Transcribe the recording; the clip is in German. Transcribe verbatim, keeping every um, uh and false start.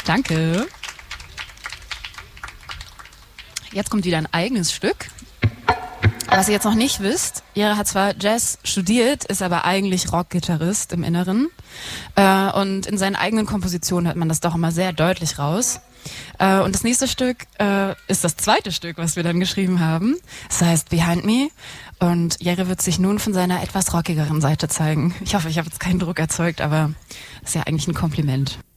Danke. Jetzt kommt wieder ein eigenes Stück. Was ihr jetzt noch nicht wisst, Jere hat zwar Jazz studiert, ist aber eigentlich Rockgitarrist im Inneren. Äh, und in seinen eigenen Kompositionen hört man das doch immer sehr deutlich raus. Äh, und das nächste Stück äh, ist das zweite Stück, was wir dann geschrieben haben. Es heißt Behind Me. Und Jere wird sich nun von seiner etwas rockigeren Seite zeigen. Ich hoffe, ich habe jetzt keinen Druck erzeugt, aber das ist ja eigentlich ein Kompliment.